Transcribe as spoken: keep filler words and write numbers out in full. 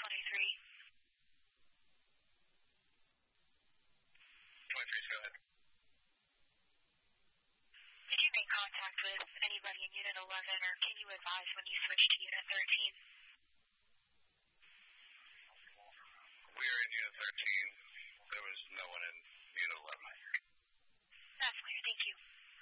twenty-three. twenty-three, go ahead. Did you make contact with anybody in Unit eleven, or can you advise when you switched to Unit thirteen? We are in Unit thirteen. There was no one in Unit eleven. That's clear. Thank you.